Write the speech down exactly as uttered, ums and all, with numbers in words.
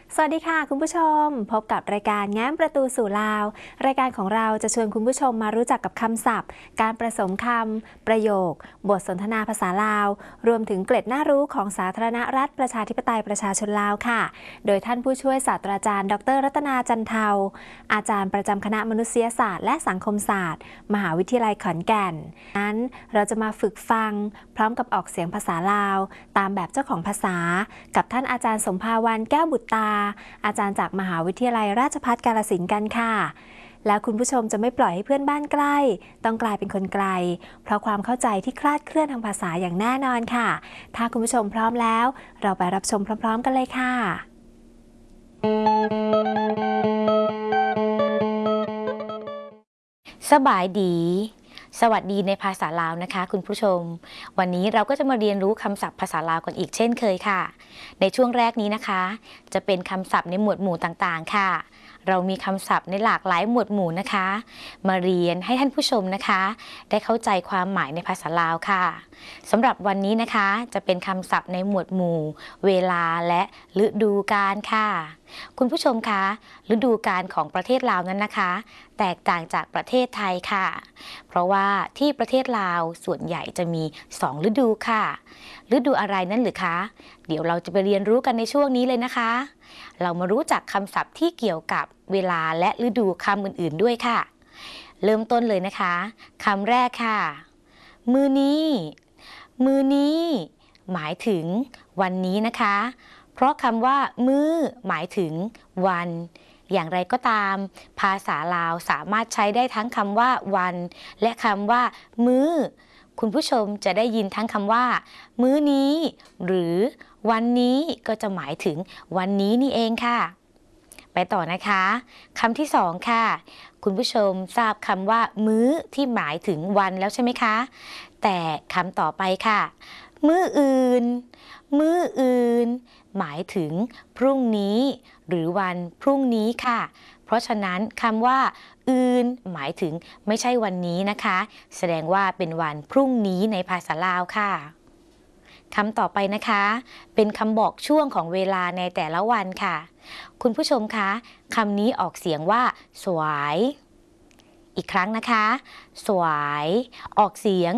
สวัสดีค่ะคุณผู้ชมพบกับรายการแง้มประตูสู่ลาวรายการของเราจะชวนคุณผู้ชมมารู้จักกับคำศัพท์การผสมคำประโยคบทสนทนาภาษาลาวรวมถึงเกร็ดน่ารู้ของสาธารณรัฐประชาธิปไตยประชาชนลาวค่ะโดยท่านผู้ช่วยศาสตราจารย์ดรรัตนาจันเทาอาจารย์ประจำคณะมนุษยศาสตร์และสังคมศาสตร์มหาวิทยาลัยขอนแก่นนั้นเราจะมาฝึกฟังพร้อมกับออกเสียงภาษาลาวตามแบบเจ้าของภาษากับท่านอาจารย์สมภาวันแก้วบุตรตาอาจารย์จากมหาวิทยาลัยราชภัฏกาฬสินธุ์กันค่ะแล้วคุณผู้ชมจะไม่ปล่อยให้เพื่อนบ้านใกล้ต้องกลายเป็นคนไกลเพราะความเข้าใจที่คลาดเคลื่อนทางภาษาอย่างแน่นอนค่ะถ้าคุณผู้ชมพร้อมแล้วเราไปรับชมพร้อมๆกันเลยค่ะสบายดีสวัสดีในภาษาลาวนะคะคุณผู้ชมวันนี้เราก็จะมาเรียนรู้คำศัพท์ภาษาลาวกันอีกเช่นเคยค่ะในช่วงแรกนี้นะคะจะเป็นคำศัพท์ในหมวดหมู่ต่างๆค่ะเรามีคำศัพท์ในหลากหลายหมวดหมู่นะคะมาเรียนให้ท่านผู้ชมนะคะได้เข้าใจความหมายในภาษาลาวค่ะสำหรับวันนี้นะคะจะเป็นคำศัพท์ในหมวดหมู่เวลาและฤดูกาลค่ะคุณผู้ชมคะฤดูกาลของประเทศลาวนั้นนะคะแตกต่างจากประเทศไทยค่ะเพราะว่าที่ประเทศลาวส่วนใหญ่จะมีสองฤดูค่ะฤดูอะไรนั่นหรือคะเดี๋ยวเราจะไปเรียนรู้กันในช่วงนี้เลยนะคะเรามารู้จักคำศัพท์ที่เกี่ยวกับเวลาและฤดูคำอื่นๆด้วยค่ะเริ่มต้นเลยนะคะคำแรกค่ะมื้อนี้มื้อนี้หมายถึงวันนี้นะคะเพราะคำว่ามื้อหมายถึงวันอย่างไรก็ตามภาษาลาวสามารถใช้ได้ทั้งคำว่าวันและคำว่ามื้อคุณผู้ชมจะได้ยินทั้งคำว่ามื้อนี้หรือวันนี้ก็จะหมายถึงวันนี้นี่เองค่ะไปต่อนะคะคำที่สองค่ะคุณผู้ชมทราบคำว่ามื้อที่หมายถึงวันแล้วใช่ไหมคะแต่คำต่อไปค่ะมื้ออื่นมื้ออื่นหมายถึงพรุ่งนี้หรือวันพรุ่งนี้ค่ะเพราะฉะนั้นคำว่าอื่นหมายถึงไม่ใช่วันนี้นะคะแสดงว่าเป็นวันพรุ่งนี้ในภาษาลาวค่ะคำต่อไปนะคะเป็นคำบอกช่วงของเวลาในแต่ละวันค่ะคุณผู้ชมคะคำนี้ออกเสียงว่าสวายอีกครั้งนะคะสวายออกเสียง